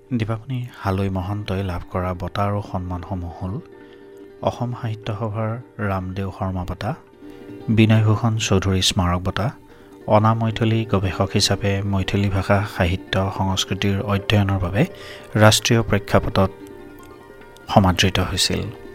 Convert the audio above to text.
দীপাৱনী হালৈ মহন্তই লাভ কৰা বঁটা আৰু সন্মানসমূহ হ'ল অসম সাহিত্য সভাৰ ৰামদেও শৰ্মা বঁটা, বিনয়ভূষণ চৌধুৰী স্মাৰক বঁটা, অনামৈথিলী গৱেষক হিচাপে মৈথিলী ভাষা সাহিত্য সংস্কৃতিৰ অধ্যয়নৰ বাবে ৰাষ্ট্ৰীয় প্ৰেক্ষাপটত সমাদৃত হৈছিল।